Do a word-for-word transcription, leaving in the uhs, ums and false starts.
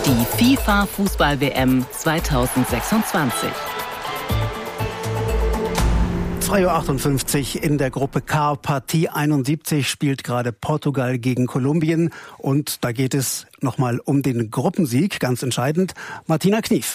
Die FIFA-Fußball-W M zweitausendsechsundzwanzig. zwei Uhr achtundfünfzig in der Gruppe K. Partie einundsiebzig spielt gerade Portugal gegen Kolumbien. Und da geht es nochmal um den Gruppensieg, ganz entscheidend. Martina Knief.